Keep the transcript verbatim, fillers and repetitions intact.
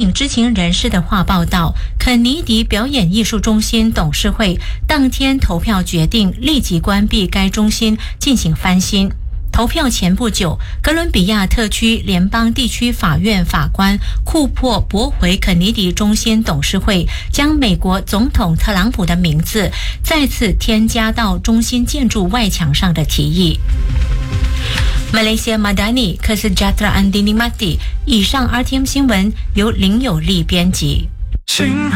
影知情人士的话报道，肯尼迪表演艺术中心董事会当天投票决定立即关闭该中心进行翻新。投票前不久，哥伦比亚特区联邦地区法院法官库珀驳回肯尼迪中心董事会将美国总统特朗普的名字再次添加到中心建筑外墙上的提议。Malaysia Madani Kesejahteraan Dini Mati。以上 R T M 新闻由林有利编辑。 请